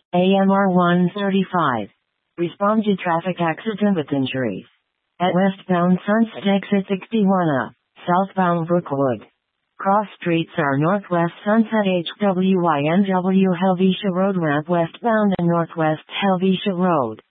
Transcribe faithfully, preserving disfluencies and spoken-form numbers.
A M R one thirty-five. Respond to traffic accident with injuries. At westbound Sunset exit sixty-one up, southbound Brookwood. Cross streets are northwest Sunset H W Y N W Helvetia Road ramp westbound and northwest Helvetia Road.